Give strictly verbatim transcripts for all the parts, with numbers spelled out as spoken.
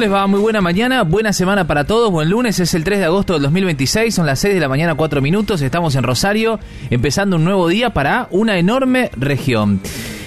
les va? Muy buena mañana, buena semana para todos, buen lunes, es el tres de agosto del dos mil veintiséis, son las seis de la mañana, cuatro minutos, estamos en Rosario, empezando un nuevo día para una enorme región,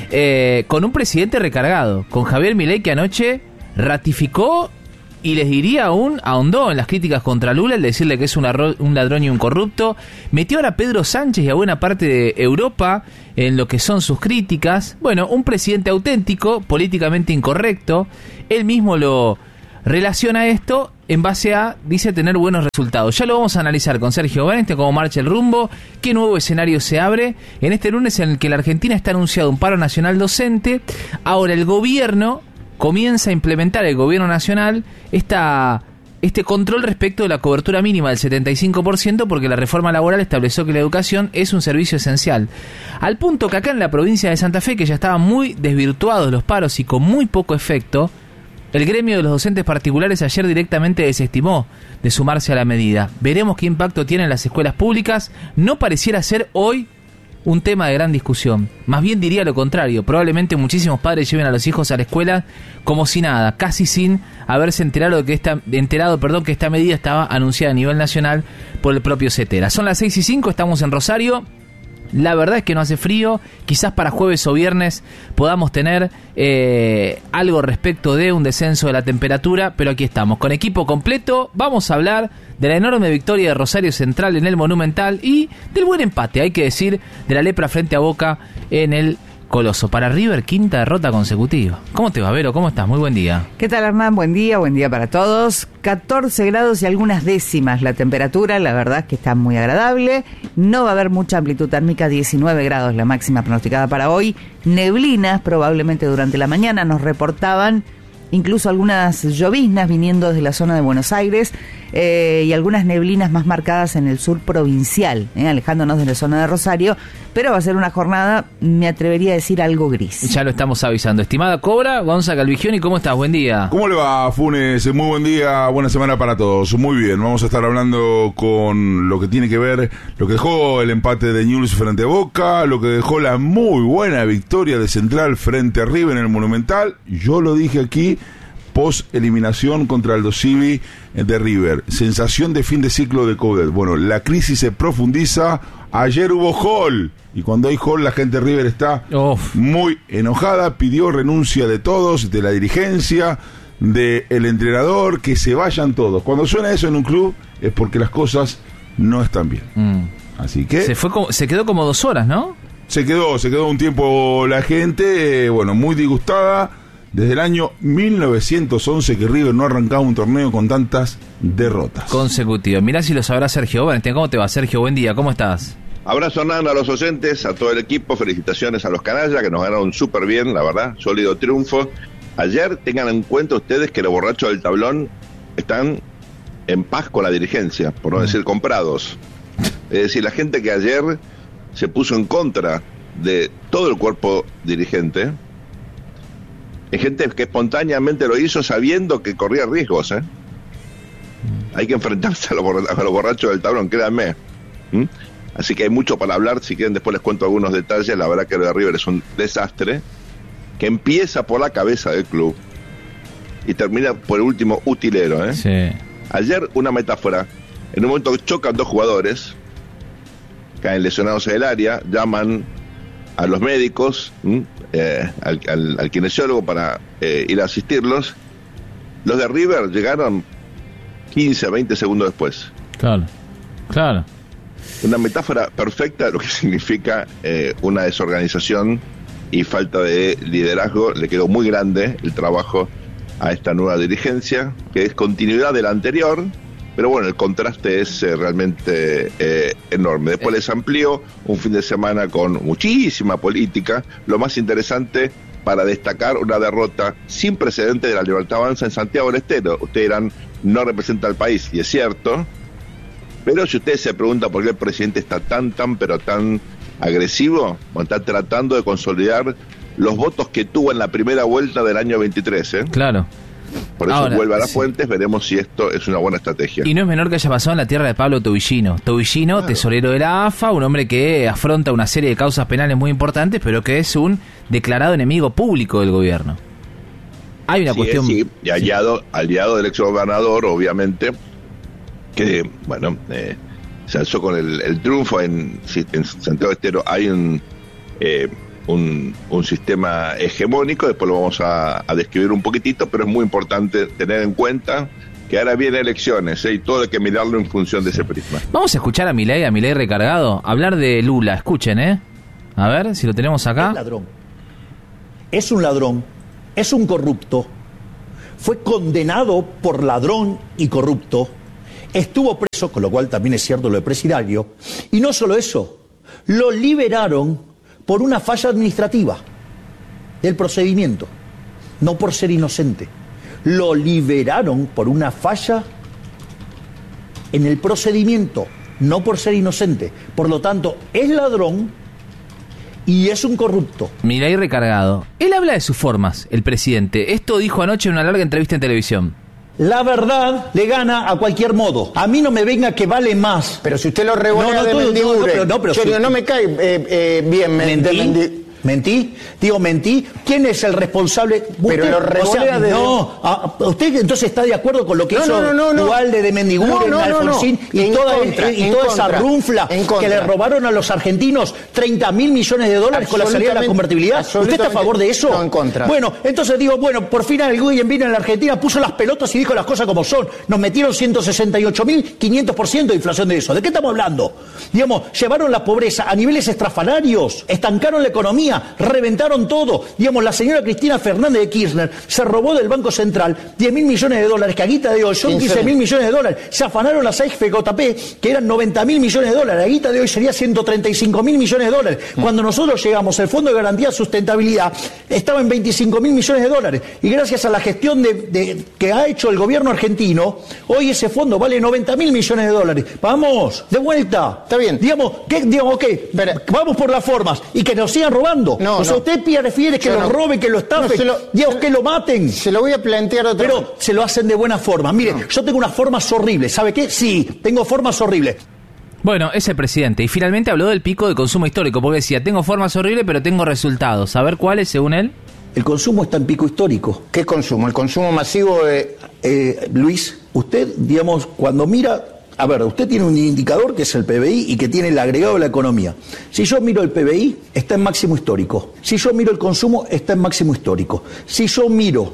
eh, con un presidente recargado, con Javier Milei, que anoche ratificó y les diría aún ahondó en las críticas contra Lula, el decirle que es un, arro- un ladrón y un corrupto. Metió ahora a Pedro Sánchez y a buena parte de Europa en lo que son sus críticas. Bueno, un presidente auténtico, políticamente incorrecto. Él mismo lo relaciona esto en base a, dice, tener buenos resultados. Ya lo vamos a analizar con Sergio Beneste, cómo marcha el rumbo, qué nuevo escenario se abre en este lunes en el que la Argentina está anunciado un paro nacional docente. Ahora el gobierno comienza a implementar, el gobierno nacional, esta, este control respecto de la cobertura mínima del setenta y cinco por ciento, porque la reforma laboral estableció que la educación es un servicio esencial. Al punto que acá en la provincia de Santa Fe, que ya estaban muy desvirtuados los paros y con muy poco efecto, el gremio de los docentes particulares ayer directamente desestimó de sumarse a la medida. Veremos qué impacto tienen las escuelas públicas. No pareciera ser hoy un tema de gran discusión. Más bien diría lo contrario. Probablemente muchísimos padres lleven a los hijos a la escuela como si nada, casi sin haberse enterado que esta, enterado, perdón, que esta medida estaba anunciada a nivel nacional por el propio CETERA. Son las seis y cinco, estamos en Rosario. La verdad es que no hace frío, quizás para jueves o viernes podamos tener eh, algo respecto de un descenso de la temperatura, pero aquí estamos, con equipo completo, vamos a hablar de la enorme victoria de Rosario Central en el Monumental y del buen empate, hay que decir, de la Lepra frente a Boca en el Coloso. Para River, quinta derrota consecutiva. ¿Cómo te va, Vero? ¿Cómo estás? Muy buen día. ¿Qué tal, Hernán? Buen día, buen día para todos. catorce grados y algunas décimas la temperatura, la verdad es que está muy agradable. No va a haber mucha amplitud térmica, diecinueve grados la máxima pronosticada para hoy. Neblinas probablemente durante la mañana, nos reportaban incluso algunas lloviznas viniendo desde la zona de Buenos Aires eh, y algunas neblinas más marcadas en el sur provincial, eh, alejándonos de la zona de Rosario, pero va a ser una jornada, me atrevería a decir, algo gris. Ya lo estamos avisando. Estimada Cobra, Gonza Calvigioni, ¿cómo estás? Buen día. ¿Cómo le va, Funes? Muy buen día, buena semana para todos. Muy bien, vamos a estar hablando con lo que tiene que ver, lo que dejó el empate de Newell's frente a Boca, lo que dejó la muy buena victoria de Central frente a River en el Monumental. Yo lo dije aquí, post eliminación contra Aldo Civi de River. Sensación de fin de ciclo de Coudet. Bueno, la crisis se profundiza. Ayer hubo hall, y cuando hay hall la gente de River está Uf. muy enojada, pidió renuncia de todos, de la dirigencia, del entrenador, que se vayan todos. Cuando suena eso en un club es porque las cosas no están bien. Mm. Así que se fue como, se quedó como dos horas, ¿no? Se quedó, se quedó un tiempo la gente, eh, bueno, muy disgustada. Desde el año mil novecientos once que River no arrancaba un torneo con tantas derrotas consecutivas. Mirá si lo sabrá Sergio. Bueno, ¿cómo te va, Sergio? Buen día, ¿cómo estás? Abrazo, Hernán, a los oyentes, a todo el equipo, felicitaciones a los canallas que nos ganaron súper bien, la verdad, sólido triunfo. Ayer tengan en cuenta ustedes que los borrachos del tablón están en paz con la dirigencia, por no decir comprados. Es decir, la gente que ayer se puso en contra de todo el cuerpo dirigente, hay gente que espontáneamente lo hizo sabiendo que corría riesgos, ¿eh? Hay que enfrentarse a los, borra- a los borrachos del tablón, créanme. ¿Mm? Así que hay mucho para hablar. Si quieren después les cuento algunos detalles. La verdad que lo de River es un desastre que empieza por la cabeza del club y termina por el último utilero, ¿eh? Sí. Ayer una metáfora. En un momento chocan dos jugadores, caen lesionados en el área, llaman a los médicos, ¿m? Eh, al, al, al kinesiólogo para eh, ir a asistirlos. Los de River llegaron quince, veinte segundos después. Claro, claro. Una metáfora perfecta de lo que significa eh, una desorganización y falta de liderazgo. Le quedó muy grande el trabajo a esta nueva dirigencia, que es continuidad de la anterior, pero bueno, el contraste es eh, realmente eh, enorme. Después les amplió un fin de semana con muchísima política. Lo más interesante para destacar, una derrota sin precedente de la Libertad Avanza en Santiago del Estero. Ustedes dirán, no representa al país, y es cierto, pero si ustedes se preguntan por qué el presidente está tan, tan, pero tan agresivo, bueno, está tratando de consolidar los votos que tuvo en la primera vuelta del año veintitrés, ¿eh? Claro. Por eso Ahora, vuelve a las sí. fuentes, veremos si esto es una buena estrategia. Y no es menor que haya pasado en la tierra de Pablo Tobillino. Tobillino, claro, tesorero de la A F A, un hombre que afronta una serie de causas penales muy importantes, pero que es un declarado enemigo público del gobierno. Hay una sí, cuestión... Sí, y aliado, aliado del ex gobernador, obviamente, que, bueno, eh, se alzó con el, el triunfo en, en Santiago del Estero. Hay un, eh, un, un sistema hegemónico, después lo vamos a, a describir un poquitito, pero es muy importante tener en cuenta que ahora vienen elecciones, ¿eh? Y todo hay que mirarlo en función de ese prisma. Vamos a escuchar a Milei, a Milei recargado, hablar de Lula. Escuchen, ¿eh? A ver si lo tenemos acá. Es ladrón. Es un ladrón. Es un corrupto. Fue condenado por ladrón y corrupto. Estuvo preso, con lo cual también es cierto lo de presidiario. Y no solo eso, lo liberaron por una falla administrativa del procedimiento, no por ser inocente. Lo liberaron por una falla en el procedimiento, no por ser inocente. Por lo tanto, es ladrón y es un corrupto. Milei recargado. Él habla de sus formas, el presidente. Esto dijo anoche en una larga entrevista en televisión. La verdad le gana a cualquier modo. A mí no me venga que vale más. Pero si usted lo revolea no, no, de todo, mendigure, no, no, pero, no, pero yo si, digo, no me cae eh, eh, bien me, ¿Mentí? de mendi- ¿Mentí? Digo, mentí. ¿Quién es el responsable? Pero Usted, lo revolea o sea, de- No, a- usted entonces está de acuerdo con lo que No, hizo no, no, no, no. Ugalde de Mendiguren, No, no, no, no. Alfonsín y En toda, contra, y en toda contra, esa runfla en que contra. le robaron a los argentinos treinta mil millones de dólares con la salida de la Absolutamente, convertibilidad? ¿Usted está a favor de eso? no, en contra. Bueno, entonces digo, bueno, por fin alguien vino en la Argentina, puso las pelotas y dijo las cosas como son. Nos metieron ciento sesenta y ocho mil quinientos por ciento de inflación de eso. ¿De qué estamos hablando? Digamos, llevaron la pobreza a niveles estrafalarios, estancaron la economía, reventaron todo. Digamos, la señora Cristina Fernández de Kirchner se robó del Banco Central diez mil millones de dólares, que a guita de hoy son quince mil millones de dólares. Se afanaron las A F P J P, que eran noventa mil millones de dólares. A guita de hoy sería ciento treinta y cinco mil millones de dólares. Cuando nosotros llegamos, el Fondo de Garantía de Sustentabilidad estaba en veinticinco mil millones de dólares. Y gracias a la gestión de, de, que ha hecho el gobierno argentino, hoy ese fondo vale noventa mil millones de dólares. Vamos, de vuelta. Está bien. Digamos, ¿qué? Digamos, ok, Pero- vamos por las formas. Y que nos sigan robando. No, o sea, no. usted prefiere que Yo lo no. roben, que lo estafen, No, se lo- Dios, se- que lo maten. Se lo voy a plantear otra vez. Pero se lo hacen de buena forma. Mire, yo tengo unas formas horribles. ¿Sabe qué? Sí, tengo formas horribles. Bueno, es el presidente. Y finalmente habló del pico de consumo histórico, porque decía, tengo formas horribles, pero tengo resultados. A ver cuáles, según él. El consumo está en pico histórico. ¿Qué consumo? El consumo masivo de... Eh, Luis, usted, digamos, cuando mira... A ver, usted tiene un indicador que es el P B I y que tiene el agregado de la economía. Si yo miro el P B I, está en máximo histórico. Si yo miro el consumo, está en máximo histórico. Si yo miro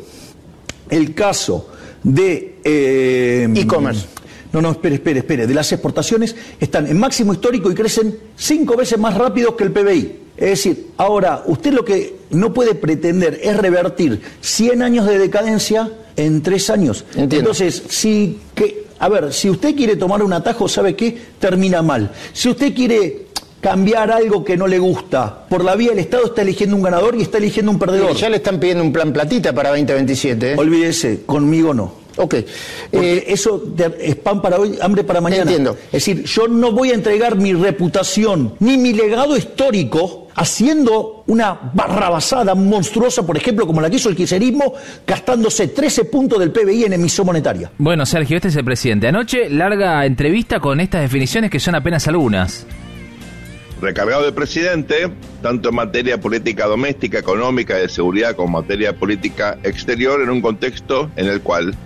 el caso de... eh, E-commerce. No, no, espere, espere, espere. De las exportaciones están en máximo histórico y crecen cinco veces más rápido que el P B I. Es decir, ahora, usted lo que no puede pretender es revertir cien años de decadencia en tres años. Entiendo. Entonces, si... que A ver, si usted quiere tomar un atajo, ¿sabe qué? Termina mal. Si usted quiere cambiar algo que no le gusta por la vía del Estado, está eligiendo un ganador y está eligiendo un perdedor. Ya le están pidiendo un plan platita para veinte veintisiete, ¿eh? Olvídese, conmigo no. Ok. Porque Eh, eso de- es pan para hoy, hambre para mañana. Entiendo. Es decir, yo no voy a entregar mi reputación ni mi legado histórico haciendo una barrabasada monstruosa, por ejemplo, como la que hizo el kirchnerismo, gastándose trece puntos del P B I en emisión monetaria. Bueno, Sergio, este es el presidente. Anoche, larga entrevista con estas definiciones que son apenas algunas. Recargado de presidente, tanto en materia política doméstica, económica, de seguridad, como en materia política exterior, en un contexto en el cual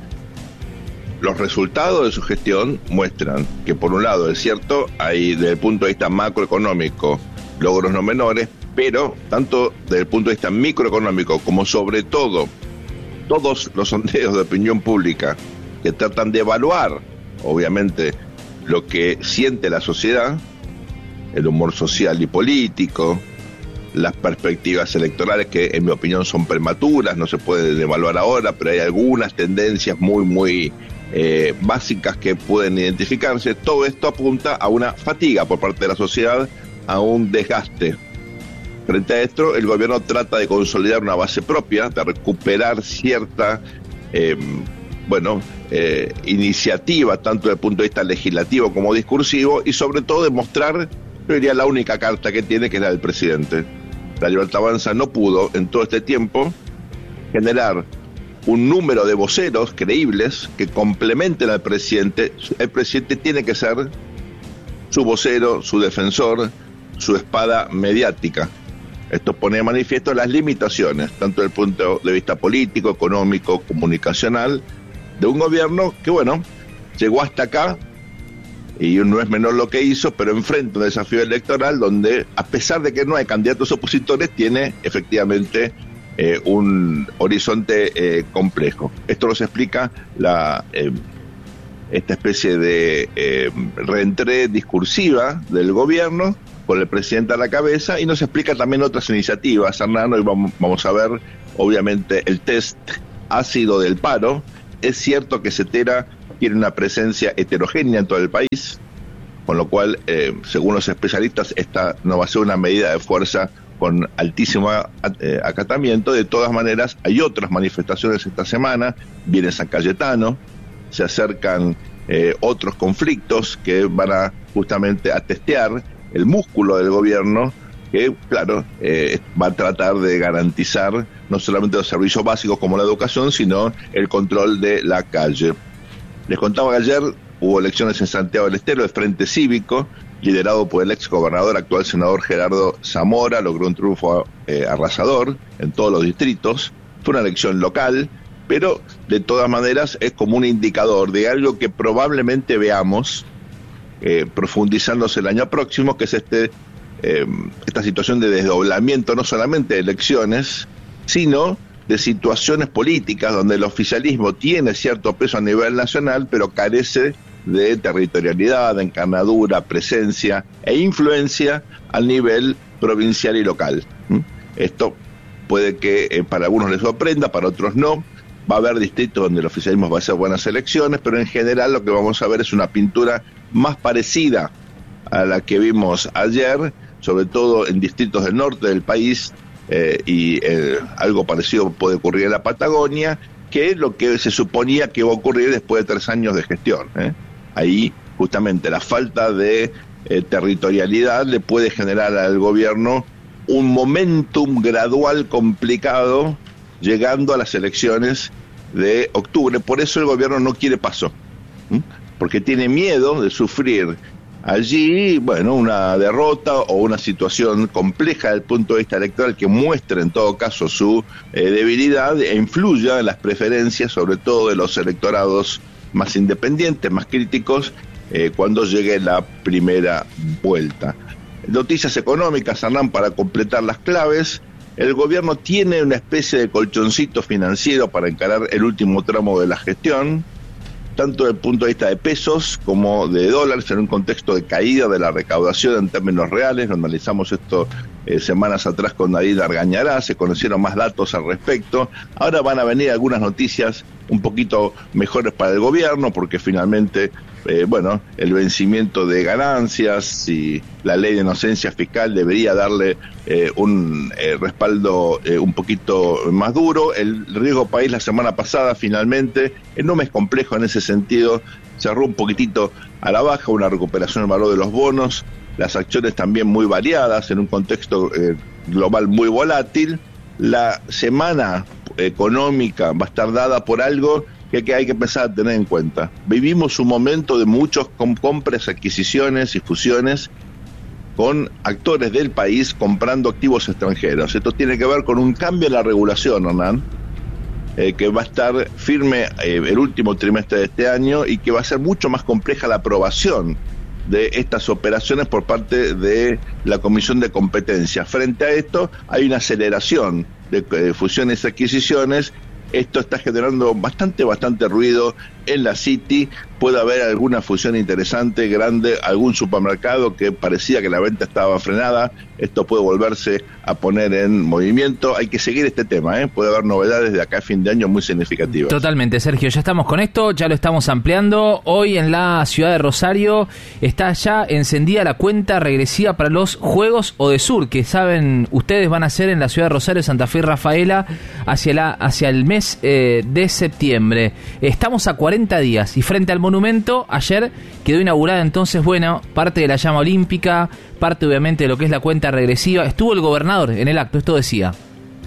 los resultados de su gestión muestran que, por un lado, es cierto, hay desde el punto de vista macroeconómico logros no menores, pero tanto desde el punto de vista microeconómico como sobre todo todos los sondeos de opinión pública que tratan de evaluar, obviamente, lo que siente la sociedad, el humor social y político, las perspectivas electorales que en mi opinión son prematuras, no se pueden evaluar ahora, pero hay algunas tendencias muy, muy eh, básicas que pueden identificarse. Todo esto apunta a una fatiga por parte de la sociedad, a un desgaste. Frente a esto, el gobierno trata de consolidar una base propia, de recuperar cierta eh, bueno, eh, iniciativa, tanto desde el punto de vista legislativo como discursivo, y sobre todo demostrar, yo diría, la única carta que tiene, que es la del presidente. La Libertad Avanza no pudo en todo este tiempo generar un número de voceros creíbles que complementen al presidente. El presidente tiene que ser su vocero, su defensor, su espada mediática. Esto pone de manifiesto las limitaciones, tanto desde el punto de vista político, económico, comunicacional, de un gobierno que, bueno, llegó hasta acá, y no es menor lo que hizo, pero enfrenta un desafío electoral donde, a pesar de que no hay candidatos opositores, tiene efectivamente eh, un horizonte eh, complejo. Esto nos explica la eh, esta especie de eh, reentré discursiva del gobierno, con el presidente a la cabeza, y nos explica también otras iniciativas, Hernán. Hoy vamos, vamos a ver, obviamente, el test ácido del paro. Es cierto que Cetera tiene una presencia heterogénea en todo el país, con lo cual, eh, según los especialistas, esta no va a ser una medida de fuerza con altísimo eh, acatamiento. De todas maneras, hay otras manifestaciones esta semana. Viene San Cayetano, se acercan eh, otros conflictos que van a justamente a testear el músculo del gobierno, que, claro, eh, va a tratar de garantizar no solamente los servicios básicos como la educación, sino el control de la calle. Les contaba que ayer hubo elecciones en Santiago del Estero, el Frente Cívico, liderado por el ex gobernador, actual senador Gerardo Zamora, logró un triunfo eh, arrasador en todos los distritos. Fue una elección local, pero de todas maneras es como un indicador de algo que probablemente veamos eh, profundizándose el año próximo, que es este eh, esta situación de desdoblamiento, no solamente de elecciones, sino de situaciones políticas donde el oficialismo tiene cierto peso a nivel nacional, pero carece de territorialidad, de encarnadura, presencia e influencia al nivel provincial y local. ¿Mm? Esto puede que eh, para algunos les sorprenda, para otros no. Va a haber distritos donde el oficialismo va a hacer buenas elecciones, pero en general lo que vamos a ver es una pintura más parecida a la que vimos ayer, sobre todo en distritos del norte del país, eh, y eh, algo parecido puede ocurrir en la Patagonia, que es lo que se suponía que iba a ocurrir después de tres años de gestión. ¿eh? Ahí justamente la falta de eh, territorialidad le puede generar al gobierno un momentum gradual complicado llegando a las elecciones de octubre. Por eso el gobierno no quiere paso, ¿sí? Porque tiene miedo de sufrir allí, bueno, una derrota o una situación compleja desde el punto de vista electoral que muestre en todo caso su eh, debilidad e influya en las preferencias, sobre todo de los electorados más independientes, más críticos, eh, cuando llegue la primera vuelta. Noticias económicas, Hernán, para completar las claves. El gobierno tiene una especie de colchoncito financiero para encarar el último tramo de la gestión, tanto desde el punto de vista de pesos como de dólares, en un contexto de caída de la recaudación en términos reales. Lo analizamos esto eh, semanas atrás con David Argañará, se conocieron más datos al respecto. Ahora van a venir algunas noticias un poquito mejores para el gobierno, porque finalmente, eh, bueno, el vencimiento de ganancias y la ley de inocencia fiscal debería darle eh, un eh, respaldo eh, un poquito más duro. El riesgo país la semana pasada finalmente, en un mes complejo en ese sentido, cerró un poquitito a la baja, una recuperación del valor de los bonos, las acciones también muy variadas en un contexto eh, global muy volátil. La semana económica va a estar dada por algo que, que hay que empezar a tener en cuenta. Vivimos un momento de muchos com- compras, adquisiciones y fusiones con actores del país comprando activos extranjeros. Esto tiene que ver con un cambio en la regulación, Hernán, eh, que va a estar firme eh, el último trimestre de este año y que va a ser mucho más compleja la aprobación de estas operaciones por parte de la Comisión de Competencia. Frente a esto, hay una aceleración de eh, fusiones y adquisiciones. Esto está generando bastante, bastante ruido en la City. Puede haber alguna fusión interesante, grande, algún supermercado que parecía que la venta estaba frenada. Esto puede volverse a poner en movimiento. Hay que seguir este tema, ¿eh? Puede haber novedades de acá a fin de año muy significativas. Totalmente, Sergio. Ya estamos con esto, ya lo estamos ampliando. Hoy en la ciudad de Rosario está ya encendida la cuenta regresiva para los Juegos Odesur, que saben ustedes van a ser en la ciudad de Rosario, Santa Fe y Rafaela hacia, la, hacia el mes eh, de septiembre. Estamos a cuarenta días y frente al monumento ayer quedó inaugurada entonces, bueno, parte de la llama olímpica, parte obviamente de lo que es la cuenta regresiva. Estuvo el gobernador en el acto, esto decía.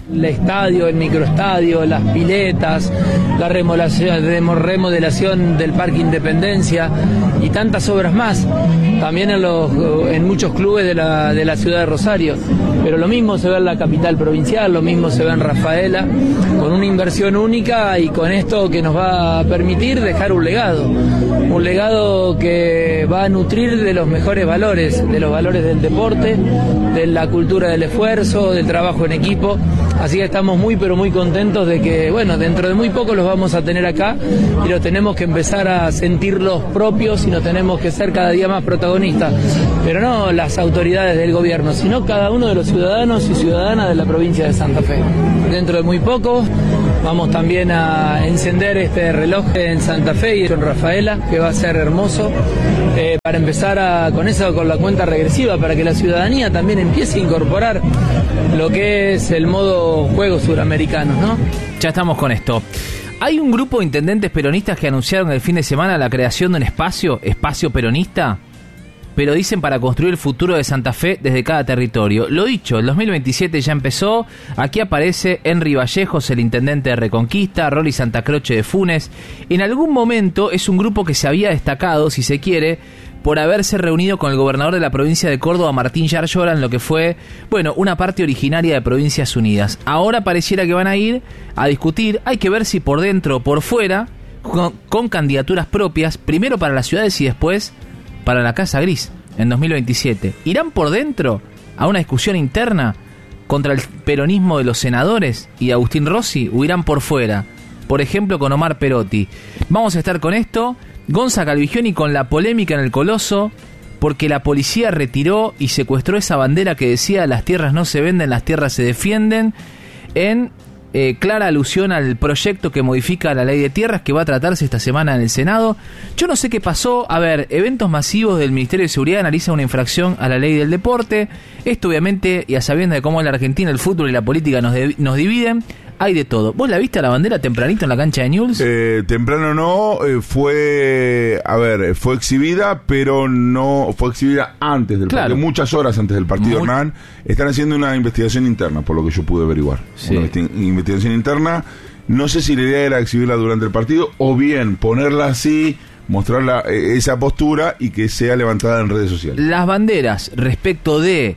El estadio, el microestadio, las piletas, la remodelación del Parque Independencia y tantas obras más, también en, los, en muchos clubes de la, de la ciudad de Rosario. Pero lo mismo se ve en la capital provincial, lo mismo se ve en Rafaela, con una inversión única y con esto que nos va a permitir dejar un legado, un legado que va a nutrir de los mejores valores, de los valores del deporte, de la cultura del esfuerzo, del trabajo en equipo. Así que estamos muy pero muy contentos de que, bueno, dentro de muy poco los vamos a tener acá y los tenemos que empezar a sentirlos propios y nos tenemos que ser cada día más protagonistas. Pero no las autoridades del gobierno, sino cada uno de los ciudadanos y ciudadanas de la provincia de Santa Fe. Dentro de muy poco vamos también a encender este reloj en Santa Fe y en Rafaela, que va a ser hermoso, eh, para empezar a, con eso, con la cuenta regresiva, para que la ciudadanía también empiece a incorporar lo que es el modo juego suramericano, ¿no? Ya estamos con esto. Hay un grupo de intendentes peronistas que anunciaron el fin de semana la creación de un espacio, espacio peronista, pero dicen para construir el futuro de Santa Fe desde cada territorio. Lo dicho, el dos mil veintisiete ya empezó. Aquí aparece Henry Vallejos, el intendente de Reconquista, Rolly Santa Croce de Funes. En algún momento es un grupo que se había destacado, si se quiere, por haberse reunido con el gobernador de la provincia de Córdoba, Martín Yarlora, en lo que fue, bueno, una parte originaria de Provincias Unidas. Ahora pareciera que van a ir a discutir, hay que ver si por dentro o por fuera, con, con candidaturas propias, primero para las ciudades y después para la Casa Gris, en dos mil veintisiete. ¿Irán por dentro a una discusión interna contra el peronismo de los senadores y de Agustín Rossi, o irán por fuera? Por ejemplo, con Omar Perotti. Vamos a estar con esto. Gonza Calvigioni con la polémica en el Coloso, porque la policía retiró y secuestró esa bandera que decía las tierras no se venden, las tierras se defienden, en eh, clara alusión al proyecto que modifica la ley de tierras que va a tratarse esta semana en el Senado. Yo no sé qué pasó. A ver, eventos masivos del Ministerio de Seguridad analiza una infracción a la ley del deporte. Esto obviamente, y a sabiendas de cómo en la Argentina el fútbol y la política nos, de, nos dividen, hay de todo. ¿Vos la viste a la bandera tempranito en la cancha de Newell's? Eh, temprano no, eh, fue, a ver, fue exhibida, pero no, fue exhibida antes del claro. partido, muchas horas antes del partido, Muy... Hernán. Están haciendo una investigación interna, por lo que yo pude averiguar. Sí. Una investi- investigación interna. No sé si la idea era exhibirla durante el partido, o bien ponerla así, mostrarla, eh, esa postura, y que sea levantada en redes sociales. Las banderas respecto de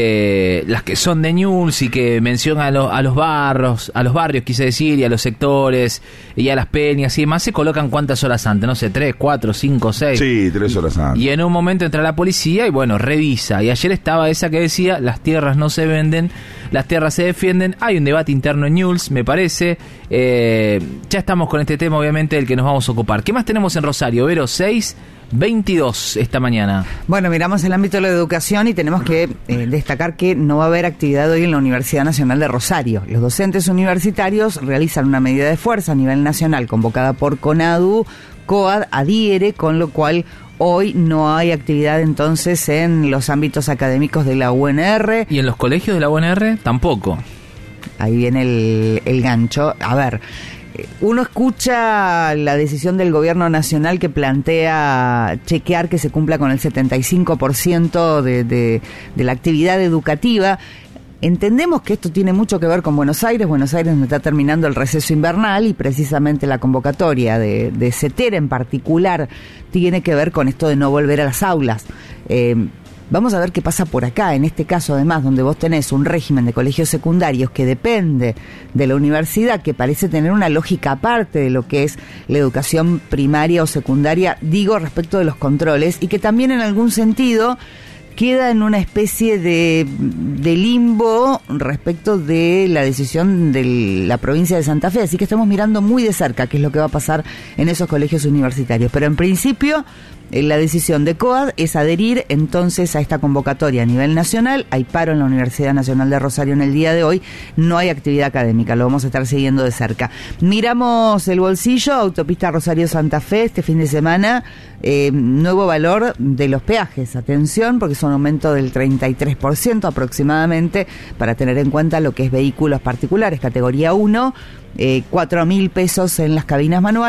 Eh, las que son de Newell's y que mencionan a, lo, a los barrios, a los barrios quise decir, y a los sectores y a las peñas y demás, se colocan cuántas horas antes, no sé, tres, cuatro, cinco, seis. Sí, tres horas antes. Y en un momento entra la policía y bueno, revisa. Y ayer estaba esa que decía, las tierras no se venden, las tierras se defienden. Hay un debate interno en Newell's, me parece. Eh, ya estamos con este tema, obviamente, del que nos vamos a ocupar. ¿Qué más tenemos en Rosario? Vero, seis veintidós esta mañana. Bueno, miramos el ámbito de la educación y tenemos que eh, destacar que no va a haber actividad hoy en la Universidad Nacional de Rosario. Los docentes universitarios realizan una medida de fuerza a nivel nacional convocada por CONADU. COAD adhiere, con lo cual hoy no hay actividad entonces en los ámbitos académicos de la U N R. ¿Y en los colegios de la U N R? Tampoco. Ahí viene el, el gancho. A ver, uno escucha la decisión del gobierno nacional que plantea chequear que se cumpla con el setenta y cinco por ciento de, de, de la actividad educativa. Entendemos que esto tiene mucho que ver con Buenos Aires. Buenos Aires no está terminando el receso invernal y precisamente la convocatoria de, de CETERA en particular tiene que ver con esto de no volver a las aulas. Eh, Vamos a ver qué pasa por acá, en este caso además, donde vos tenés un régimen de colegios secundarios que depende de la universidad, que parece tener una lógica aparte de lo que es la educación primaria o secundaria, digo, respecto de los controles, y que también en algún sentido queda en una especie de, de limbo respecto de la decisión de la provincia de Santa Fe. Así que estamos mirando muy de cerca qué es lo que va a pasar en esos colegios universitarios. Pero en principio, la decisión de COAD es adherir entonces a esta convocatoria a nivel nacional. Hay paro en la Universidad Nacional de Rosario en el día de hoy. No hay actividad académica, lo vamos a estar siguiendo de cerca. Miramos el bolsillo, autopista Rosario-Santa Fe, este fin de semana, eh, nuevo valor de los peajes. Atención, porque es un aumento del treinta y tres por ciento aproximadamente, para tener en cuenta lo que es vehículos particulares, categoría uno, eh, cuatro mil pesos en las cabinas manuales,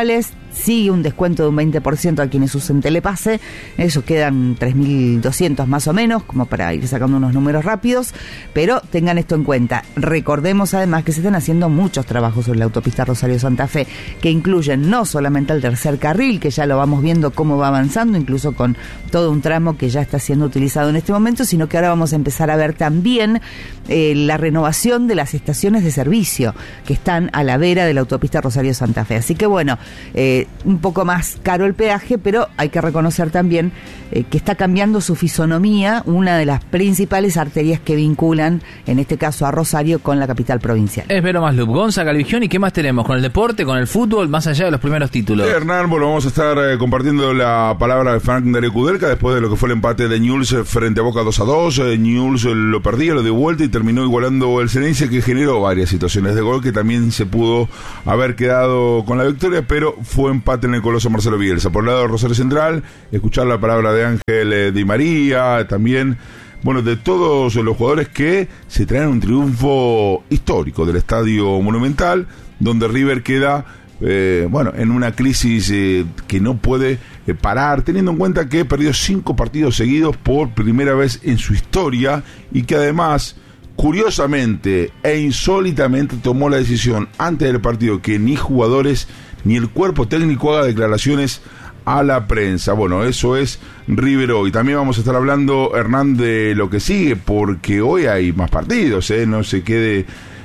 sigue un descuento de un veinte por ciento a quienes usen Telepase. Eso quedan tres mil doscientos más o menos, como para ir sacando unos números rápidos, pero tengan esto en cuenta. Recordemos además que se están haciendo muchos trabajos sobre la autopista Rosario-Santa Fe, que incluyen no solamente el tercer carril, que ya lo vamos viendo cómo va avanzando, incluso con todo un tramo que ya está siendo utilizado en este momento, sino que ahora vamos a empezar a ver también eh, la renovación de las estaciones de servicio que están a la vera de la autopista Rosario-Santa Fe. Así que bueno, eh, un poco más caro el peaje, pero hay que reconocer también eh, que está cambiando su fisonomía, una de las principales arterias que vinculan, en este caso a Rosario, con la capital provincial. Es Vero Maslup, Gonza Calvigión, ¿y qué más tenemos? ¿Con el deporte, con el fútbol, más allá de los primeros títulos? Sí, Hernán, bueno, vamos a estar eh, compartiendo la palabra de Frank Darío Kudelka después de lo que fue el empate de Newell's frente a Boca dos a dos. Eh, Newell's lo perdía, lo dio vuelta y terminó igualando el Ceneice, que generó varias situaciones de gol que también se pudo haber quedado con la victoria, pero fue empate en el Coloso Marcelo Bielsa. Por el lado de Rosario Central, escuchar la palabra de Ángel eh, Di María, también, bueno, de todos los jugadores que se traen un triunfo histórico del Estadio Monumental, donde River queda, eh, bueno, en una crisis eh, que no puede eh, parar, teniendo en cuenta que perdió cinco partidos seguidos por primera vez en su historia y que además, curiosamente e insólitamente, tomó la decisión antes del partido que ni jugadores ni el cuerpo técnico haga declaraciones a la prensa. Bueno, eso es River hoy. También vamos a estar hablando, Hernán, de lo que sigue, porque hoy hay más partidos, ¿eh? No se quede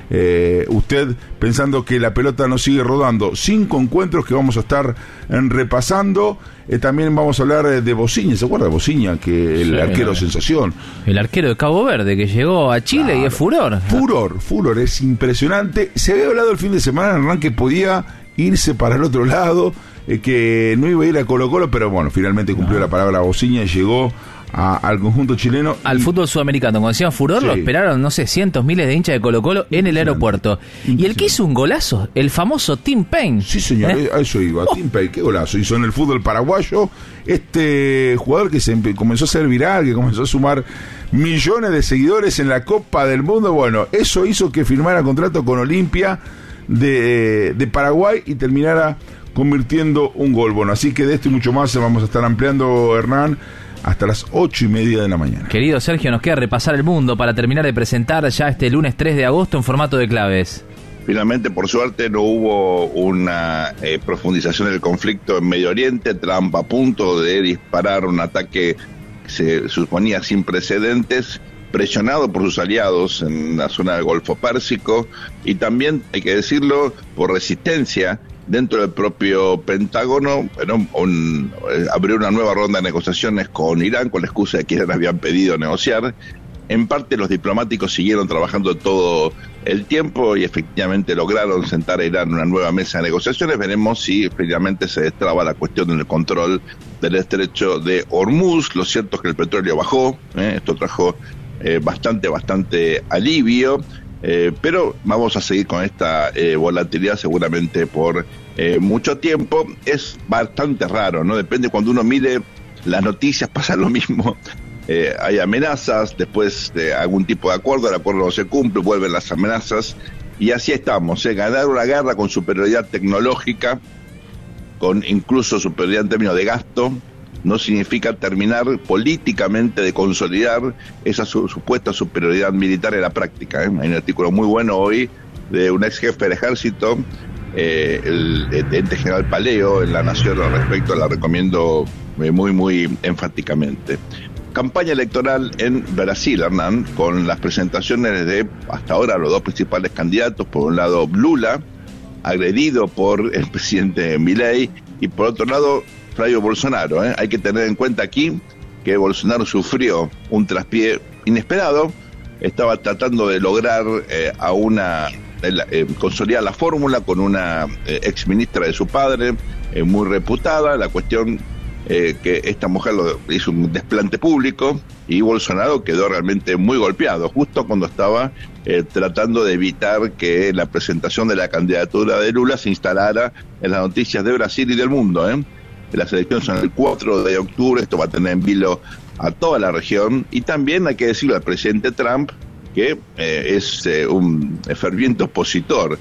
eh, usted pensando que la pelota no sigue rodando. Cinco encuentros que vamos a estar eh, repasando. Eh, también vamos a hablar eh, de Bociña. ¿Se acuerda de Bociña? Que el sí, arquero no. sensación. El arquero de Cabo Verde que llegó a Chile, claro, y es furor. Furor, furor, es impresionante. Se había hablado el fin de semana, Hernán, que podía irse para el otro lado, eh, que no iba a ir a Colo Colo, pero bueno, finalmente cumplió no. la palabra Bociña y llegó a, al conjunto chileno. Al y, fútbol sudamericano. Cuando decían furor, sí, lo esperaron, no sé, cientos, miles de hinchas de Colo Colo en el aeropuerto. Y el que hizo un golazo, el famoso Tim Payne. Sí, señor, ¿Eh? a eso iba. Oh. Tim Payne, qué golazo hizo en el fútbol paraguayo. Este jugador que se empe- comenzó a ser viral, que comenzó a sumar millones de seguidores en la Copa del Mundo. Bueno, eso hizo que firmara contrato con Olimpia de, de Paraguay y terminara convirtiendo un gol. Bueno, así que de esto y mucho más se vamos a estar ampliando, Hernán, hasta las ocho y media de la mañana. Querido Sergio, nos queda repasar el mundo para terminar de presentar ya este lunes tres de agosto en formato de claves. Finalmente, por suerte, no hubo una eh, profundización del conflicto en Medio Oriente. Trump a punto de disparar un ataque que se suponía sin precedentes, presionado por sus aliados en la zona del Golfo Pérsico y también, hay que decirlo, por resistencia dentro del propio Pentágono. Bueno, un, eh, abrió una nueva ronda de negociaciones con Irán con la excusa de que Irán habían pedido negociar. En parte los diplomáticos siguieron trabajando todo el tiempo y efectivamente lograron sentar a Irán en una nueva mesa de negociaciones. Veremos si finalmente se destraba la cuestión del control del estrecho de Hormuz. Lo cierto es que el petróleo bajó, ¿eh? Esto trajo eh, bastante, bastante alivio. Eh, pero vamos a seguir con esta eh, volatilidad seguramente por eh, mucho tiempo. Es bastante raro, ¿no? Depende, cuando uno mire las noticias pasa lo mismo. Eh, hay amenazas, después de algún tipo de acuerdo, el acuerdo no se cumple, vuelven las amenazas y así estamos, ¿eh? Ganar una guerra con superioridad tecnológica, con incluso superioridad en términos de gasto, no significa terminar políticamente de consolidar esa su, supuesta superioridad militar en la práctica, ¿eh? Hay un artículo muy bueno hoy de un ex jefe del ejército, eh, el, el teniente general Paleo, en La Nación al respecto, la recomiendo eh, muy, muy enfáticamente. Campaña electoral en Brasil, Hernán, con las presentaciones de, hasta ahora, los dos principales candidatos. Por un lado, Lula, agredido por el presidente Milei, y por otro lado, Jair Bolsonaro. ¿eh? Hay que tener en cuenta aquí que Bolsonaro sufrió un traspié inesperado, estaba tratando de lograr eh, a una eh, consolidar la fórmula con una eh, ex ministra de su padre, eh, muy reputada. La cuestión eh, que esta mujer lo hizo un desplante público y Bolsonaro quedó realmente muy golpeado, justo cuando estaba eh, tratando de evitar que la presentación de la candidatura de Lula se instalara en las noticias de Brasil y del mundo, ¿eh? Las elecciones son el cuatro de octubre, esto va a tener en vilo a toda la región, y también hay que decirle al presidente Trump que eh, es eh, un ferviente opositor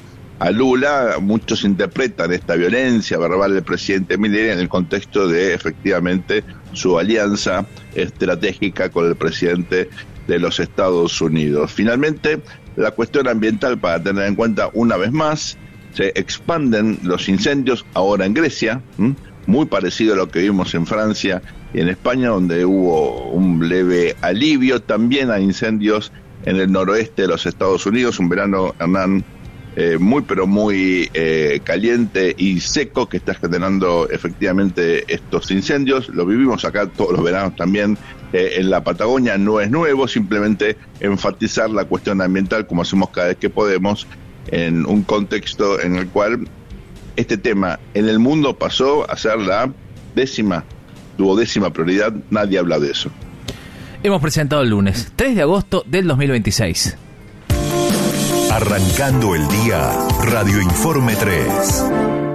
a Lula. Muchos interpretan esta violencia verbal del presidente Milei en el contexto de efectivamente su alianza estratégica con el presidente de los Estados Unidos. Finalmente, la cuestión ambiental para tener en cuenta una vez más: se expanden los incendios ahora en Grecia, ¿m? muy parecido a lo que vimos en Francia y en España, donde hubo un leve alivio. También hay incendios en el noroeste de los Estados Unidos, un verano, Hernán, eh, muy pero muy eh, caliente y seco, que está generando efectivamente estos incendios. Lo vivimos acá todos los veranos también eh, en la Patagonia. No es nuevo, simplemente enfatizar la cuestión ambiental como hacemos cada vez que podemos, en un contexto en el cual este tema en el mundo pasó a ser la décima, duodécima prioridad. Nadie habla de eso. Hemos presentado el lunes tres de agosto del dos mil veintiséis. Arrancando el día, Radio Informe tres.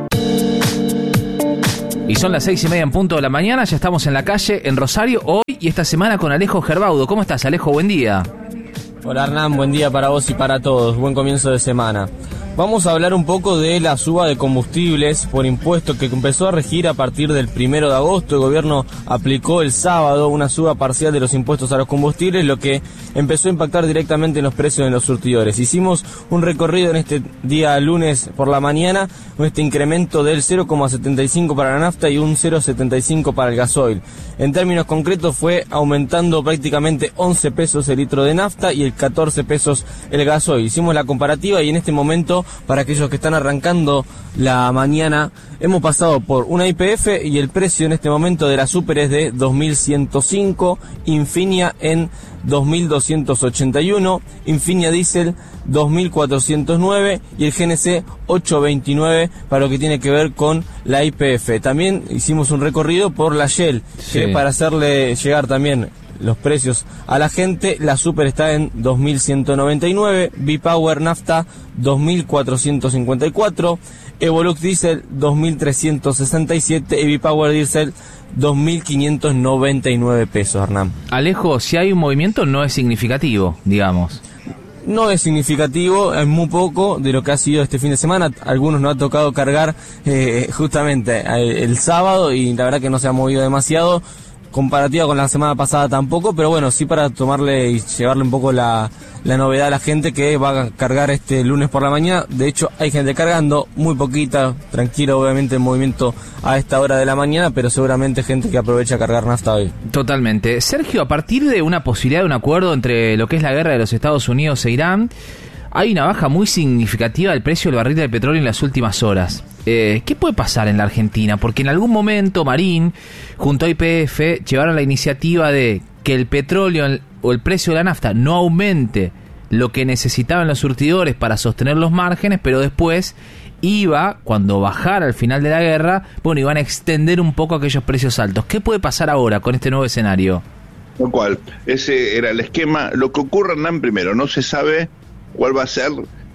Y son las seis y media en punto de la mañana. Ya estamos en la calle, en Rosario, hoy y esta semana con Alejo Gerbaudo. ¿Cómo estás, Alejo? Buen día. Hola, Hernán, buen día para vos y para todos. Buen comienzo de semana. Vamos a hablar un poco de la suba de combustibles por impuesto que empezó a regir a partir del primero de agosto. El gobierno aplicó el sábado una suba parcial de los impuestos a los combustibles, lo que empezó a impactar directamente en los precios de los surtidores. Hicimos un recorrido en este día lunes por la mañana con este incremento del cero coma setenta y cinco para la nafta y un cero coma setenta y cinco para el gasoil. En términos concretos fue aumentando prácticamente once pesos el litro de nafta y el catorce pesos el gasoil. Hicimos la comparativa y en este momento, para aquellos que están arrancando la mañana, hemos pasado por una Y P F y el precio en este momento de la Super es de dos mil ciento cinco, Infinia en dos mil doscientos ochenta y uno, Infinia Diesel dos mil cuatrocientos nueve y el G N C ochocientos veintinueve para lo que tiene que ver con la Y P F. También hicimos un recorrido por la Shell, sí, que para hacerle llegar también los precios a la gente, la Super está en dos mil ciento noventa y nueve, B-Power Nafta dos mil cuatrocientos cincuenta y cuatro, Evolux Diesel dos mil trescientos sesenta y siete y B-Power Diesel dos mil quinientos noventa y nueve pesos, Hernán. Alejo, si hay un movimiento no es significativo, digamos. No es significativo, es muy poco de lo que ha sido este fin de semana. Algunos nos ha tocado cargar eh, justamente el, el sábado y la verdad que no se ha movido demasiado. Comparativa con la semana pasada tampoco, pero bueno, sí para tomarle y llevarle un poco la, la novedad a la gente que va a cargar este lunes por la mañana. De hecho, hay gente cargando, muy poquita, tranquilo obviamente el movimiento a esta hora de la mañana, pero seguramente gente que aprovecha a cargar nafta hoy. Totalmente. Sergio, a partir de una posibilidad de un acuerdo entre lo que es la guerra de los Estados Unidos e Irán, hay una baja muy significativa del precio del barril del petróleo en las últimas horas. Eh, ¿Qué puede pasar en la Argentina? Porque en algún momento Marín, junto a Y P F, llevaron la iniciativa de que el petróleo o el precio de la nafta no aumente lo que necesitaban los surtidores para sostener los márgenes, pero después iba, cuando bajara al final de la guerra, bueno, iban a extender un poco aquellos precios altos. ¿Qué puede pasar ahora con este nuevo escenario? Lo cual, ese era el esquema. Lo que ocurre, Hernán, primero, no se sabe cuál va a ser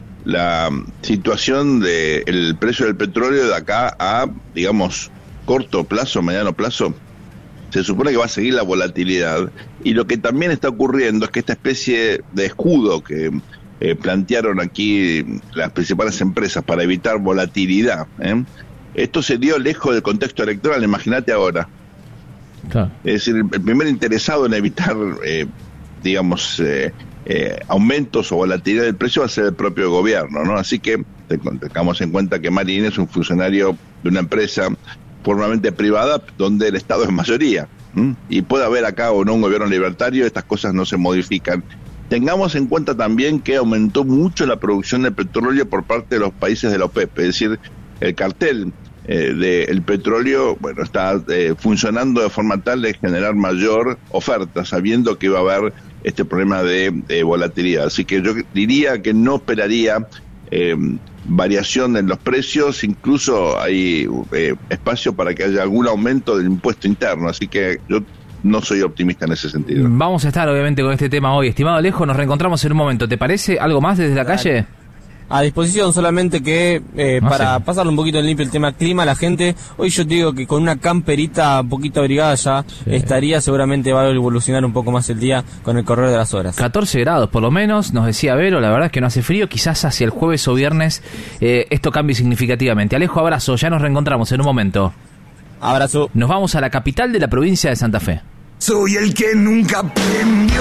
la situación del precio del petróleo de acá a, digamos, corto plazo, mediano plazo. Se supone que va a seguir la volatilidad, y lo que también está ocurriendo es que esta especie de escudo que eh, plantearon aquí las principales empresas para evitar volatilidad, ¿eh? esto se dio lejos del contexto electoral. Imagínate ahora. Claro. Es decir, el primer interesado en evitar, eh, digamos, eh, Eh, aumentos o volatilidad del precio va a ser el propio gobierno, ¿no? Así que tengamos en cuenta que Marín es un funcionario de una empresa formalmente privada donde el Estado es mayoría, ¿m? y puede haber acá o no un gobierno libertario, estas cosas no se modifican. Tengamos en cuenta también que aumentó mucho la producción de petróleo por parte de los países de la OPEP, es decir, el cartel eh, del petróleo, bueno, está eh, funcionando de forma tal de generar mayor oferta, sabiendo que iba a haber este problema de, de volatilidad. Así que yo diría que no esperaría eh, variación en los precios, incluso hay eh, espacio para que haya algún aumento del impuesto interno, así que yo no soy optimista en ese sentido. Vamos a estar obviamente con este tema hoy. Estimado Alejo, nos reencontramos en un momento. ¿Te parece algo más desde la calle? a disposición, solamente que eh, No para sé. pasarle un poquito en limpio el tema clima, la gente, hoy yo te digo que con una camperita un poquito abrigada ya Sí. estaría, seguramente va a evolucionar un poco más el día con el correr de las horas. catorce grados por lo menos, nos decía Vero, la verdad es que no hace frío, quizás hacia el jueves o viernes eh, esto cambie significativamente. Alejo, abrazo, ya nos reencontramos en un momento. Abrazo. Nos vamos a la capital de la provincia de Santa Fe. Soy el que nunca aprendió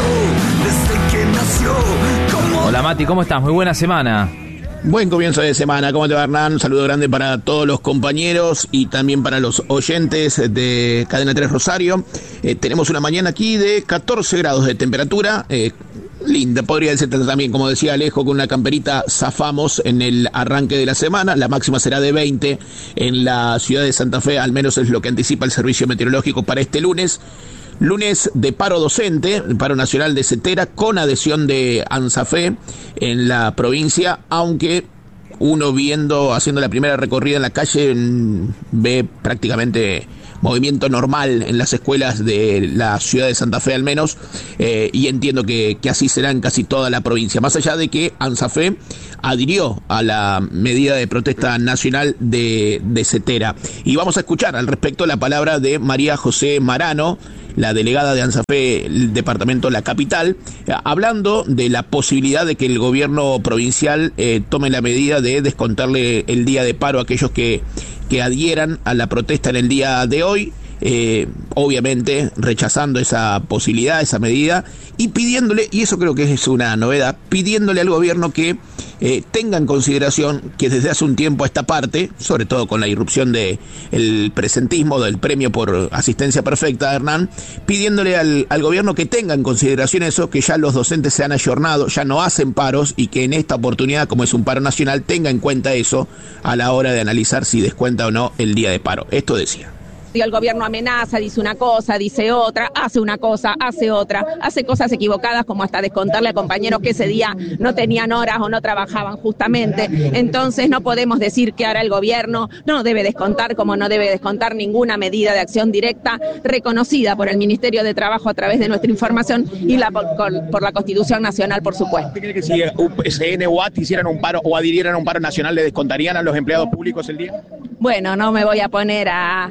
desde que nació. Como... Hola Mati, ¿cómo estás? Muy buena semana. Buen comienzo de semana, ¿cómo te va, Hernán? Un saludo grande para todos los compañeros y también para los oyentes de Cadena tres Rosario. Eh, tenemos una mañana aquí de catorce grados de temperatura, eh, linda, podría decirte también, como decía Alejo, con una camperita zafamos en el arranque de la semana. La máxima será de veinte en la ciudad de Santa Fe, al menos es lo que anticipa el Servicio Meteorológico para este lunes. Lunes de paro docente, el paro nacional de Cetera, con adhesión de ANSAFE en la provincia, aunque uno viendo, haciendo la primera recorrida en la calle, ve prácticamente movimiento normal en las escuelas de la ciudad de Santa Fe al menos, eh, y entiendo que, que así será en casi toda la provincia, más allá de que ANSAFE adhirió a la medida de protesta nacional de, de Cetera. Y vamos a escuchar al respecto la palabra de María José Marano, la delegada de ANSAFE, el departamento La Capital, eh, hablando de la posibilidad de que el gobierno provincial eh, tome la medida de descontarle el día de paro a aquellos que, que adhieran a la protesta en el día de hoy, eh, obviamente rechazando esa posibilidad, esa medida, y pidiéndole, y eso creo que es una novedad, pidiéndole al gobierno que eh, tenga en consideración que desde hace un tiempo a esta parte, sobre todo con la irrupción de el presentismo, del premio por asistencia perfecta, Hernán, pidiéndole al, al gobierno que tenga en consideración eso, que ya los docentes se han ayornado, ya no hacen paros, y que en esta oportunidad, como es un paro nacional, tenga en cuenta eso a la hora de analizar si descuenta o no el día de paro. Esto decía. El gobierno amenaza, dice una cosa, dice otra, hace una cosa, hace otra, hace cosas equivocadas como hasta descontarle a compañeros que ese día no tenían horas o no trabajaban justamente. Entonces no podemos decir que ahora el gobierno no debe descontar, como no debe descontar ninguna medida de acción directa reconocida por el Ministerio de Trabajo a través de nuestra información y la por, por la Constitución Nacional, por supuesto. ¿Cree que si U P C N o A T hicieran un paro o adhirieran a un paro nacional, le descontarían a los empleados públicos el día? Bueno, no me voy a poner a,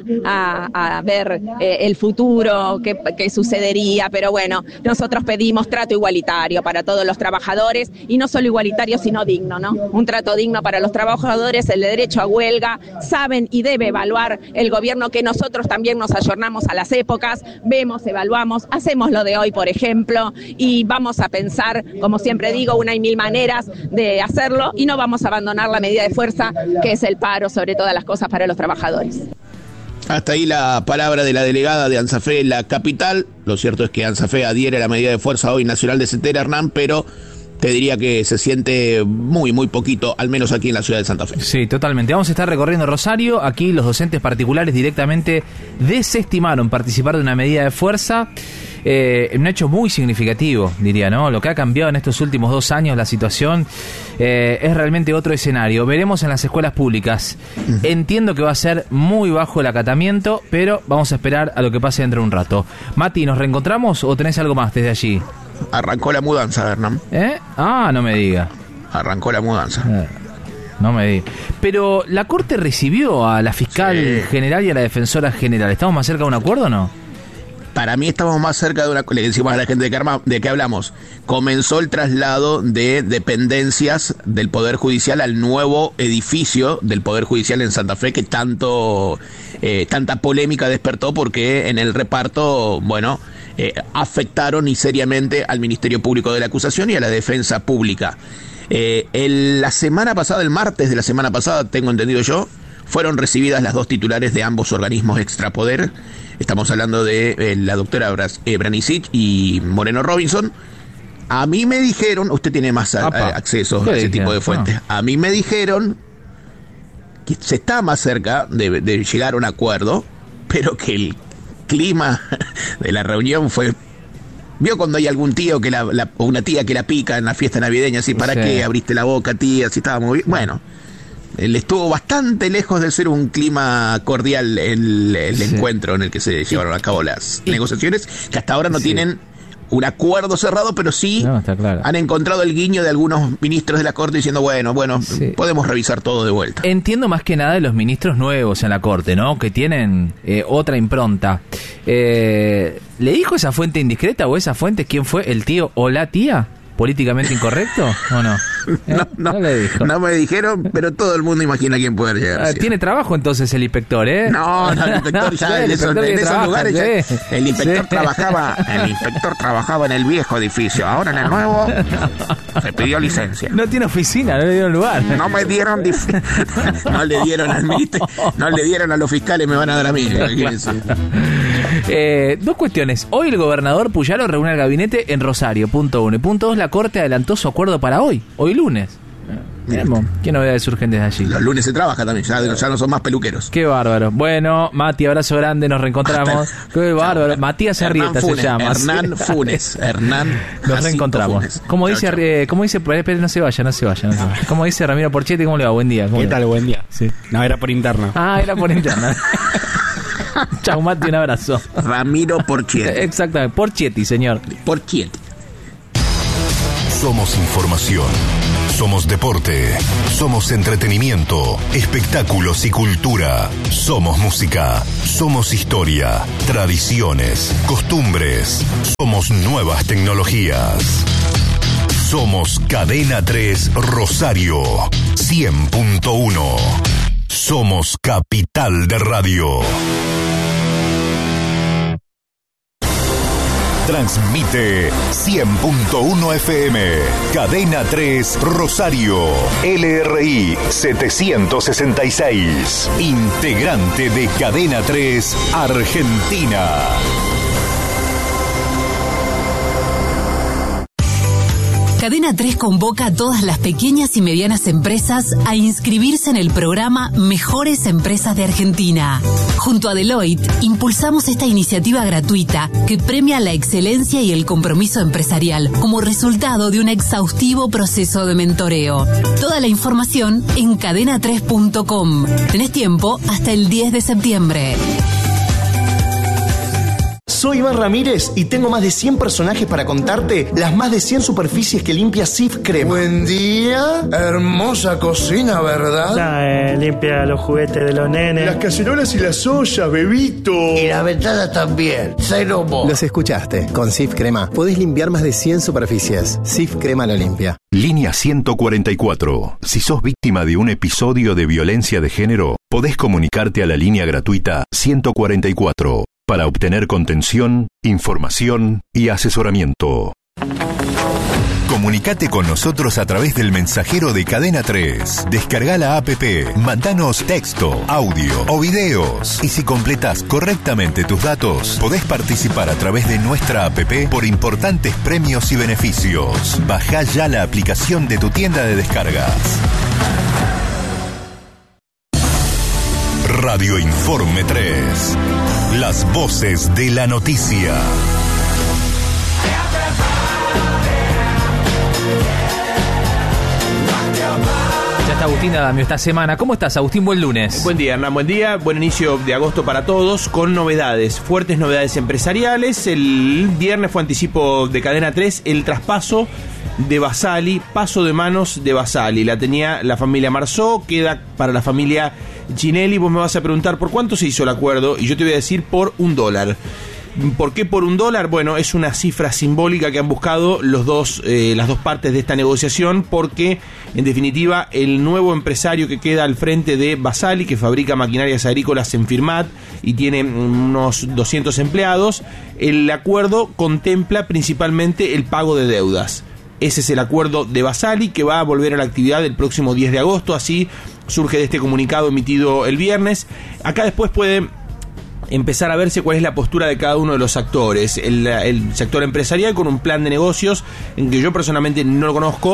a, a ver eh, el futuro, qué, qué sucedería, pero bueno, nosotros pedimos trato igualitario para todos los trabajadores, y no solo igualitario, sino digno, ¿no? Un trato digno para los trabajadores, el derecho a huelga, saben y debe evaluar el gobierno que nosotros también nos ayornamos a las épocas, vemos, evaluamos, hacemos lo de hoy, por ejemplo, y vamos a pensar, como siempre digo, una y mil maneras de hacerlo, y no vamos a abandonar la medida de fuerza que es el paro, sobre todas las cosas, para los trabajadores. Hasta ahí la palabra de la delegada de ANSAFE La Capital. Lo cierto es que ANSAFE adhiere a la medida de fuerza hoy nacional de Cetera, Hernán, pero te diría que se siente muy, muy poquito, al menos aquí en la ciudad de Santa Fe. Sí, totalmente. Vamos a estar recorriendo Rosario. Aquí los docentes particulares directamente desestimaron participar de una medida de fuerza. Eh, un hecho muy significativo, diría, ¿no? Lo que ha cambiado en estos últimos dos años la situación eh, es realmente otro escenario. Veremos en las escuelas públicas. Uh-huh. Entiendo que va a ser muy bajo el acatamiento, pero vamos a esperar a lo que pase dentro de un rato. Mati, ¿nos reencontramos o tenés algo más desde allí? Arrancó la mudanza, Hernán. ¿Eh? Ah, no me diga. Arrancó la mudanza. Eh, no me diga. Pero la Corte recibió a la fiscal sí. general y a la defensora general. ¿Estamos más cerca de un acuerdo o no? Para mí estamos más cerca de una... Le decimos a la gente de que, arma, de que hablamos. Comenzó el traslado de dependencias del Poder Judicial al nuevo edificio del Poder Judicial en Santa Fe, que tanto eh, tanta polémica despertó porque en el reparto, bueno, eh, afectaron y seriamente al Ministerio Público de la Acusación y a la Defensa Pública. Eh, el, la semana pasada, el martes de la semana pasada, tengo entendido yo, fueron recibidas las dos titulares de ambos organismos extrapoder. Estamos hablando de eh, la doctora Bras, eh, Branicic y Moreno Robinson. A mí me dijeron, usted tiene más a, a, acceso a ese tipo de fuentes, no. A mí me dijeron que se está más cerca de, de llegar a un acuerdo, pero que el clima de la reunión fue... ¿Vio cuando hay algún tío que la, la, o una tía que la pica en la fiesta navideña? Así, ¿para sí. qué abriste la boca, tía? Si estaba muy bien. Bueno, él estuvo bastante lejos de ser un clima cordial el, el sí. encuentro en el que se llevaron a cabo las y, negociaciones, que hasta ahora no sí. tienen un acuerdo cerrado, pero sí no, está claro. Han encontrado el guiño de algunos ministros de la Corte diciendo, bueno, bueno, sí. podemos revisar todo de vuelta. Entiendo más que nada de los ministros nuevos en la Corte, ¿no? Que tienen eh, otra impronta. Eh, ¿Le dijo esa fuente indiscreta o esa fuente quién fue? ¿El tío o la tía? ¿Políticamente incorrecto o no? ¿Eh? No, no, no le dijo. No me dijeron, pero todo el mundo imagina quién puede llegar. Ah, tiene trabajo entonces el inspector, ¿eh? No, no, el inspector ya sí, en, el esos, inspector en esos trabaja, lugares sí. ya, el inspector Sí. trabajaba, el inspector trabajaba en el viejo edificio, ahora en el nuevo se pidió licencia. No tiene oficina, no le dieron lugar. No me dieron dif- no le dieron al ministerio, no le dieron a los fiscales, me van a dar a mí. Eh, dos cuestiones. Hoy el gobernador Puyaro reúne al gabinete en Rosario, punto uno. Y punto dos, la Corte adelantó su acuerdo para hoy, hoy lunes. Miremos, ¿qué novedades surgen desde allí? Los lunes se trabaja también, ya, ya no son más peluqueros. Qué bárbaro. Bueno, Mati, abrazo grande, nos reencontramos. Qué bárbaro. Matías Arrieta se llama. Hernán Funes. Hernán. Nos reencontramos. Funes. Como chau, dice, chau. eh, como dice, espera, no se vaya, no se vaya, no se vaya. Como dice Ramiro Porchetti, ¿cómo le va? Buen día. ¿Qué tal? Buen día. Sí. No, era por interno. Ah, era por interna. Chau, Mati, un abrazo. Ramiro Porchetti. Exactamente, Porchetti, señor. Porchetti. Somos información. Somos deporte. Somos entretenimiento, espectáculos y cultura. Somos música. Somos historia, tradiciones, costumbres. Somos nuevas tecnologías. Somos Cadena tres Rosario, cien punto uno. Somos Capital de Radio. Transmite cien punto uno F M, Cadena tres Rosario, L R I setecientos sesenta y seis, integrante de Cadena tres Argentina. Cadena tres convoca a todas las pequeñas y medianas empresas a inscribirse en el programa Mejores Empresas de Argentina. Junto a Deloitte, impulsamos esta iniciativa gratuita que premia la excelencia y el compromiso empresarial como resultado de un exhaustivo proceso de mentoreo. Toda la información en cadena tres punto com. Tenés tiempo hasta el diez de septiembre. Soy Iván Ramírez y tengo más de cien personajes para contarte las más de cien superficies que limpia Sif Crema. Buen día, hermosa cocina, ¿verdad? Ah, eh, limpia los juguetes de los nenes. Las cacerolas y las ollas, bebito. Y la ventana también. Cero mo. Los escuchaste. Con Sif Crema podés limpiar más de cien superficies. Sif Crema lo limpia. Línea ciento cuarenta y cuatro. Si sos víctima de un episodio de violencia de género, podés comunicarte a la línea gratuita ciento cuarenta y cuatro para obtener contención, información y asesoramiento. Comunicate con nosotros a través del mensajero de Cadena tres. Descarga la app, mandanos texto, audio o videos. Y si completás correctamente tus datos, podés participar a través de nuestra app por importantes premios y beneficios. Bajá ya la aplicación de tu tienda de descargas. Radio Informe tres. Las voces de la noticia. Ya está Agustín Adamio esta semana. ¿Cómo estás, Agustín? Buen lunes. Buen día, Hernán. Buen día. Buen inicio de agosto para todos con novedades, fuertes novedades empresariales. El viernes fue anticipo de Cadena tres el traspaso de Basali, paso de manos de Basali. La tenía la familia Marzó, queda para la familia Ginelli. Vos me vas a preguntar por cuánto se hizo el acuerdo y yo te voy a decir por un dólar. ¿Por qué por un dólar? Bueno, es una cifra simbólica que han buscado los dos, eh, las dos partes de esta negociación, porque en definitiva el nuevo empresario que queda al frente de Basali, que fabrica maquinarias agrícolas en Firmat y tiene unos doscientos empleados, el acuerdo contempla principalmente el pago de deudas. Ese es el acuerdo de Basali, que va a volver a la actividad el próximo diez de agosto, así surge de este comunicado emitido el viernes. Acá después puede empezar a verse cuál es la postura de cada uno de los actores. El, el sector empresarial con un plan de negocios en que yo personalmente no lo conozco,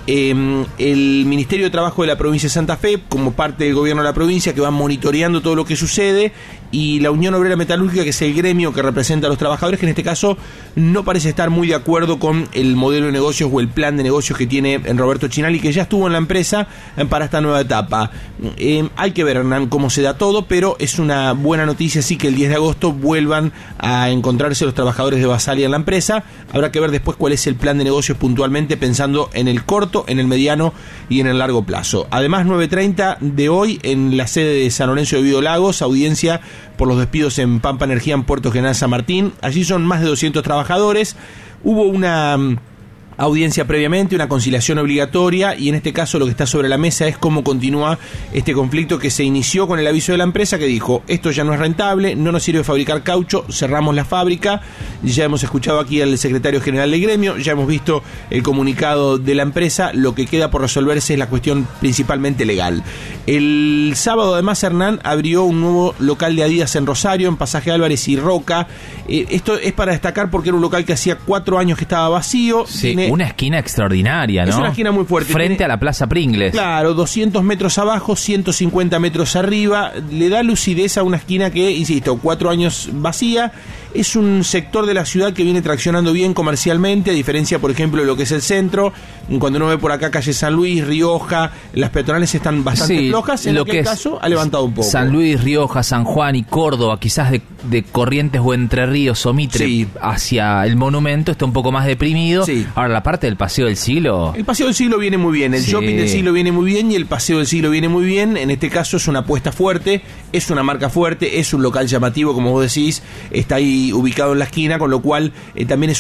Eh, el Ministerio de Trabajo de la provincia de Santa Fe, como parte del gobierno de la provincia, que va monitoreando todo lo que sucede, y la Unión Obrera Metalúrgica, que es el gremio que representa a los trabajadores, que en este caso no parece estar muy de acuerdo con el modelo de negocios o el plan de negocios que tiene Roberto Chinali, que ya estuvo en la empresa para esta nueva etapa. Eh, hay que ver, Hernán, cómo se da todo, pero es una buena noticia sí que el diez de agosto vuelvan a encontrarse los trabajadores de Basali en la empresa. Habrá que ver después cuál es el plan de negocios puntualmente, pensando en el corto, en el mediano y en el largo plazo. Además, nueve treinta de hoy, en la sede de San Lorenzo de Vido Lagos, audiencia por los despidos en Pampa Energía en Puerto General San Martín. Allí son más de doscientos trabajadores. Hubo una audiencia previamente, una conciliación obligatoria, y en este caso lo que está sobre la mesa es cómo continúa este conflicto que se inició con el aviso de la empresa, que dijo: esto ya no es rentable, no nos sirve fabricar caucho, cerramos la fábrica. Ya hemos escuchado aquí al secretario general del gremio, ya hemos visto el comunicado de la empresa, lo que queda por resolverse es la cuestión principalmente legal. El sábado además, Hernán, abrió un nuevo local de Adidas en Rosario, en Pasaje Álvarez y Roca. Eh, esto es para destacar porque era un local que hacía cuatro años que estaba vacío. Sí, tiene... una esquina extraordinaria, ¿no? Es una esquina muy fuerte. Frente tiene... a la Plaza Pringles. Claro, doscientos metros abajo, ciento cincuenta metros arriba. Le da lucidez a una esquina que, insisto, cuatro años vacía. Es un sector de la ciudad que viene traccionando bien comercialmente, a diferencia, por ejemplo, de lo que es el centro. Cuando uno ve por acá calle San Luis, Rioja, las peatonales están bastante sí, flojas. En lo aquel que es caso ha levantado un poco. San Luis, Rioja, San Juan y Córdoba, quizás de, de Corrientes o Entre Ríos o Mitre, sí, hacia el monumento está un poco más deprimido. Sí. Ahora, la parte del Paseo del Siglo... El Paseo del Siglo viene muy bien, el sí. shopping del Siglo viene muy bien y el Paseo del Siglo viene muy bien. En este caso es una apuesta fuerte, es una marca fuerte, es un local llamativo, como vos decís, está ahí ubicado en la esquina, con lo cual eh, también es